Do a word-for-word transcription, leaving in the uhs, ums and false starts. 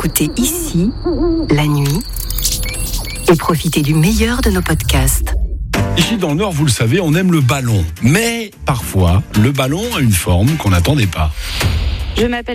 écouter ici, la nuit, et profiter du meilleur de nos podcasts. Ici dans le Nord, vous le savez, on aime le ballon. Mais parfois, le ballon a une forme qu'on n'attendait pas. Je m'appelle